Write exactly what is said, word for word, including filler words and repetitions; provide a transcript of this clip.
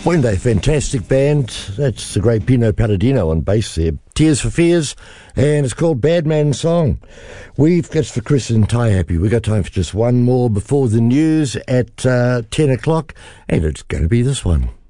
When they fantastic band, that's the great Pino Palladino on bass there. Tears for Fears, and it's called Bad Man's Song. We've got for Chris and Ty Happy. We've got time for just one more before the news at uh, ten o'clock, and it's going to be this one.